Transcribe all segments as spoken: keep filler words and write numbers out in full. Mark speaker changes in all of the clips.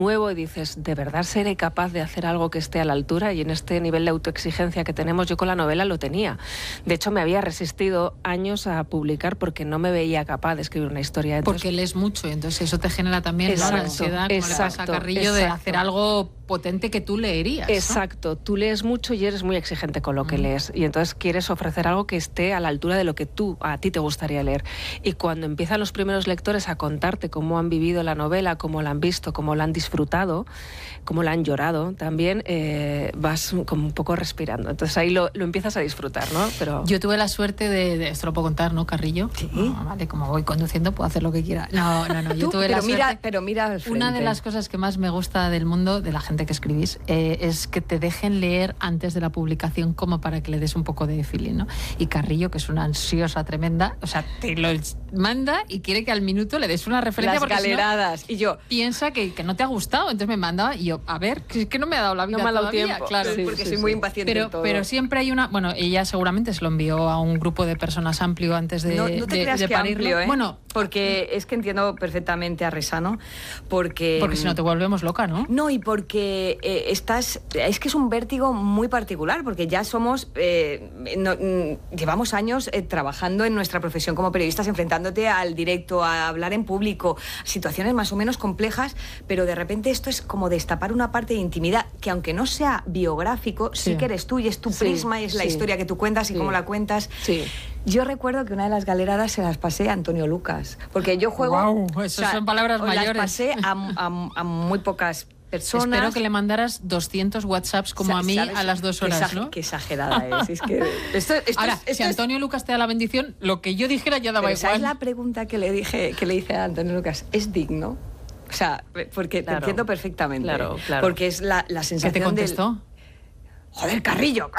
Speaker 1: nuevo y dices, ¿de verdad seré capaz de hacer algo que esté a la altura? Y en este nivel de autoexigencia que tenemos, yo con la novela lo tenía. De hecho, me había resistido años a publicar porque no me veía capaz de escribir una historia. Entonces,
Speaker 2: porque lees mucho y entonces eso te genera también, ¿no?, la ansiedad, como exacto, le pasa a Carrillo, exacto, de hacer algo potente que tú leerías, ¿no?
Speaker 1: Exacto, tú lees mucho y eres muy exigente con lo que mm. lees y entonces quieres ofrecer algo que esté a la altura de lo que tú, a ti te gustaría leer. Y cuando empiezan los primeros lectores a contarte cómo han vivido la novela, cómo la han visto, cómo la han disfrutado, cómo la han llorado, también eh, vas como un poco respirando. Entonces ahí lo, lo empiezas a disfrutar, ¿no? Pero
Speaker 2: yo tuve la suerte de, de esto lo puedo contar, ¿no, Carrillo?
Speaker 1: Sí.
Speaker 2: No, vale, como voy conduciendo puedo hacer lo que quiera. No, no, no, yo tuve
Speaker 3: pero
Speaker 2: la
Speaker 3: mira,
Speaker 2: suerte.
Speaker 3: Pero mira al frente.
Speaker 2: Una de las cosas que más me gusta del mundo, de la gente que escribís, eh, es que te dejen leer antes de la publicación como para que le des un poco de feeling, ¿no? Y Carrillo, que es una ansiosa tremenda, o sea, te lo manda y quiere que al minuto le des una referencia.
Speaker 3: Las
Speaker 2: porque
Speaker 3: galeradas.
Speaker 2: Si no,
Speaker 3: y yo
Speaker 2: piensa que, que no te ha gustado, entonces me mandaba y yo, a ver, que, que no me ha dado la vida
Speaker 1: no me ha dado
Speaker 2: todavía,
Speaker 1: tiempo.
Speaker 2: Claro,
Speaker 3: sí, porque
Speaker 2: sí,
Speaker 3: soy
Speaker 2: sí,
Speaker 3: muy
Speaker 2: sí.
Speaker 3: impaciente
Speaker 2: pero,
Speaker 3: en todo.
Speaker 2: pero siempre hay una, bueno, ella seguramente se lo envió a un grupo de personas amplio antes de,
Speaker 3: no, no te
Speaker 2: de,
Speaker 3: creas
Speaker 2: de
Speaker 3: que
Speaker 2: parirlo.
Speaker 3: amplio, ¿eh?
Speaker 2: Bueno,
Speaker 3: porque es que entiendo perfectamente a Resano, porque
Speaker 2: porque si no te volvemos loca, ¿no?
Speaker 3: No, y porque eh, estás, es que es un vértigo muy particular, porque ya somos, eh, no, mm, llevamos años eh, trabajando en nuestra profesión como periodistas, enfrentándote al directo, a hablar en público, situaciones más o menos complejas, pero de repente esto es como destapar una parte de intimidad que, aunque no sea biográfico, sí, sí que eres tú y es tu
Speaker 1: sí,
Speaker 3: prisma y es
Speaker 1: sí,
Speaker 3: la historia que tú cuentas y
Speaker 1: sí,
Speaker 3: cómo la cuentas.
Speaker 1: Sí.
Speaker 3: Yo recuerdo que una de las galeradas se las pasé a Antonio Lucas, porque yo juego...
Speaker 2: Wow, eso o sea, son palabras mayores.
Speaker 3: Las pasé a, a, a muy pocas personas.
Speaker 2: Espero que le mandaras doscientos WhatsApps como a mí a las dos horas,
Speaker 3: qué
Speaker 2: ¿no?
Speaker 3: Qué exagerada es. es que esto, esto
Speaker 2: Ahora,
Speaker 3: es, esto
Speaker 2: si Antonio es... Lucas te da la bendición, lo que yo dijera ya daba
Speaker 3: Pero
Speaker 2: igual.
Speaker 3: ¿sabes la pregunta que le dije, que le hice a Antonio Lucas? ¿Es digno? O sea, porque
Speaker 1: claro,
Speaker 3: te entiendo perfectamente.
Speaker 1: Claro, claro.
Speaker 3: Porque es la, la sensación.
Speaker 2: ¿Qué te contestó?
Speaker 3: Del... Joder, Carrillo.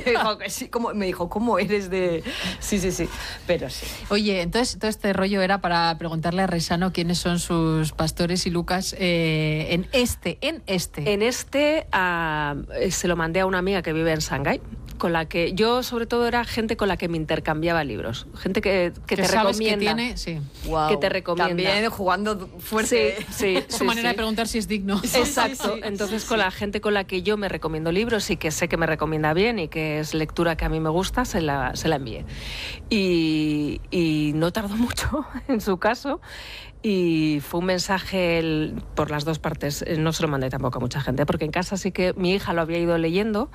Speaker 3: Me dijo, ¿cómo eres de...? Sí, sí, sí, pero sí.
Speaker 2: Oye, entonces todo este rollo era para preguntarle a Resano quiénes son sus pastores y Lucas eh, en este, en este.
Speaker 1: En este uh, se lo mandé a una amiga que vive en Shanghái, con la que yo sobre todo era gente con la que me intercambiaba libros, gente que, que,
Speaker 2: que
Speaker 1: te
Speaker 2: sabes
Speaker 1: recomienda,
Speaker 2: que tiene, sí.
Speaker 3: Wow.
Speaker 1: que te recomienda.
Speaker 3: También jugando fuerte.
Speaker 1: Sí, sí,
Speaker 2: Su
Speaker 1: sí,
Speaker 2: manera
Speaker 1: sí.
Speaker 2: de preguntar si es digno.
Speaker 1: Exacto.
Speaker 3: Sí, sí,
Speaker 1: Entonces
Speaker 3: sí,
Speaker 1: con
Speaker 3: sí.
Speaker 1: la gente con la que yo me recomiendo libros y que sé que me recomienda bien y que es lectura que a mí me gusta, se la, se la envié. Y, y no tardó mucho en su caso. Y fue un mensaje el, por las dos partes, no se lo mandé tampoco a mucha gente, porque en casa sí que mi hija lo había ido leyendo,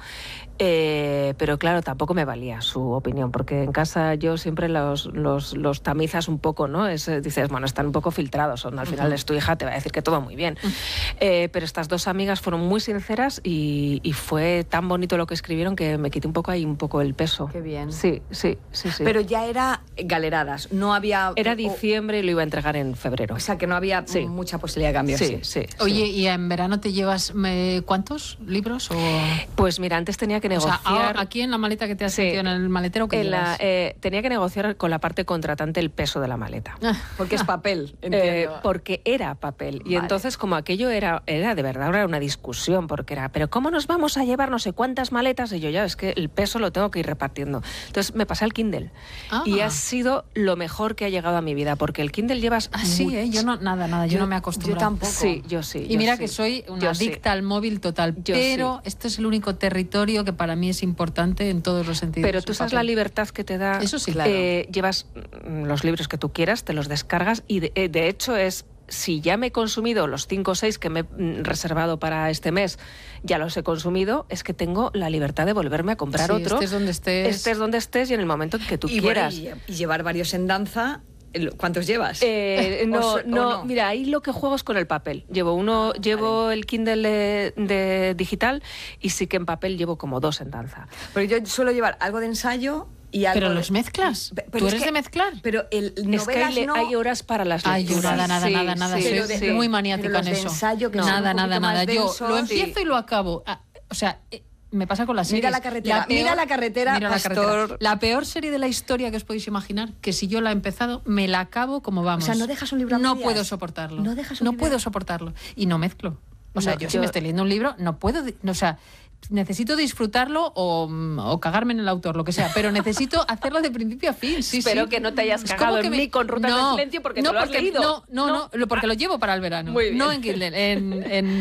Speaker 1: eh, pero claro, tampoco me valía su opinión, porque en casa yo siempre los, los, los tamizas un poco, ¿no? Es, dices, bueno, están un poco filtrados, son, al final uh-huh. es tu hija, te va a decir que todo muy bien. Uh-huh. Eh, pero estas dos amigas fueron muy sinceras y, y fue tan bonito lo que escribieron que me quité un poco ahí un poco el peso.
Speaker 3: Qué bien.
Speaker 1: Sí, sí, sí, sí.
Speaker 3: Pero ya era galeradas, no había...
Speaker 1: Era diciembre y lo iba a entregar en febrero.
Speaker 3: O sea, que no había sí. mucha posibilidad de cambio.
Speaker 1: Sí, sí.
Speaker 2: Oye,
Speaker 1: sí.
Speaker 2: ¿y en verano te llevas me, cuántos libros? O...
Speaker 1: Pues mira, antes tenía que negociar...
Speaker 2: O sea, aquí en la maleta que te has sí. metido en el maletero, ¿qué
Speaker 1: en
Speaker 2: llevas?
Speaker 1: La, eh, tenía que negociar con la parte contratante el peso de la maleta.
Speaker 3: Porque es papel, entiendo.
Speaker 1: Eh, porque era papel.
Speaker 3: Vale.
Speaker 1: Y entonces, como aquello era, era de verdad, era una discusión, porque era, ¿pero cómo nos vamos a llevar no sé cuántas maletas? Y yo, ya, es que el peso lo tengo que ir repartiendo. Entonces me pasé al Kindle. Ah. Y ha sido lo mejor que ha llegado a mi vida, porque el Kindle llevas...
Speaker 2: Ah, sí, ¿eh? Yo no, nada, nada, yo, yo no me acostumbro.
Speaker 3: Yo tampoco.
Speaker 1: Sí, yo sí.
Speaker 2: Y
Speaker 1: yo
Speaker 2: mira
Speaker 1: sí.
Speaker 2: que soy una
Speaker 1: yo
Speaker 2: adicta
Speaker 1: sí.
Speaker 2: al móvil total,
Speaker 1: yo
Speaker 2: pero
Speaker 1: sí.
Speaker 2: este es el único territorio que para mí es importante en todos los sentidos.
Speaker 1: Pero tú sabes la libertad que te da.
Speaker 2: Eso sí,
Speaker 1: claro. Eh, llevas los libros que tú quieras, te los descargas y de, de hecho es... Si ya me he consumido los cinco o seis que me he reservado para este mes, ya los he consumido, es que tengo la libertad de volverme a comprar
Speaker 2: sí,
Speaker 1: otro.
Speaker 2: Estés donde estés.
Speaker 1: Estés donde estés y en el momento que tú
Speaker 3: y
Speaker 1: quieras.
Speaker 3: Bueno, y, y llevar varios en danza. ¿Cuántos llevas?
Speaker 1: Eh, no,
Speaker 3: o,
Speaker 1: no,
Speaker 3: o no,
Speaker 1: mira, ahí lo que juego es con el papel. Llevo uno, ah, llevo vale. el Kindle de, de digital y sí que en papel llevo como dos en danza.
Speaker 3: Pero yo suelo llevar algo de ensayo. Y algo
Speaker 2: pero
Speaker 3: de...
Speaker 2: los mezclas.
Speaker 3: Pero
Speaker 2: ¿Tú eres
Speaker 3: es que,
Speaker 2: de mezclar?
Speaker 3: Pero el
Speaker 1: es que hay,
Speaker 3: no...
Speaker 1: hay horas para las
Speaker 2: Ay,
Speaker 1: lecturas.
Speaker 2: yo nada, nada,
Speaker 1: sí,
Speaker 2: nada, nada.
Speaker 1: Sí,
Speaker 2: Soy
Speaker 1: sí,
Speaker 2: muy maniática en eso.
Speaker 3: Ensayo, que
Speaker 2: no, nada, nada, nada. Yo
Speaker 3: denso,
Speaker 2: lo empiezo
Speaker 3: sí.
Speaker 2: y lo acabo. Ah, o sea, eh, me pasa con las series.
Speaker 3: Mira la carretera, la peor, mira la carretera,
Speaker 2: mira la
Speaker 3: Pastor.
Speaker 2: carretera. La peor serie de la historia que os podéis imaginar, que si yo la he empezado, me la acabo como vamos.
Speaker 3: O sea, no dejas un libro a
Speaker 2: No
Speaker 3: medias.
Speaker 2: puedo soportarlo.
Speaker 3: No dejas un
Speaker 2: No
Speaker 3: libro.
Speaker 2: puedo soportarlo. Y no mezclo. O sea,
Speaker 1: no,
Speaker 2: yo,
Speaker 1: yo
Speaker 2: si me estoy leyendo un libro, no puedo... O sea, necesito disfrutarlo o, o cagarme en el autor, lo que sea, pero necesito hacerlo de principio a fin. Sí,
Speaker 1: Espero
Speaker 2: sí.
Speaker 1: que no te hayas cagado en
Speaker 2: me...
Speaker 1: mí con Rutas
Speaker 2: no,
Speaker 1: del Silencio porque
Speaker 2: no,
Speaker 1: te lo has
Speaker 2: porque,
Speaker 1: leído.
Speaker 2: No, no, no, no, porque lo llevo para el verano.
Speaker 1: Muy bien.
Speaker 2: No en Kindle, en... en